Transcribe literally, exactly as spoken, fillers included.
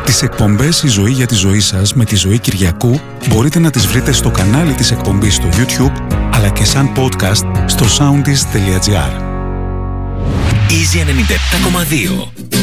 Τις εκπομπές «Η ζωή για τη ζωή σας» με τη Ζωή Κυριακού μπορείτε να τις βρείτε στο κανάλι της εκπομπής στο YouTube, αλλά και σαν podcast στο soundis τελεία gr. Easy ενενήντα επτά κόμμα δύο.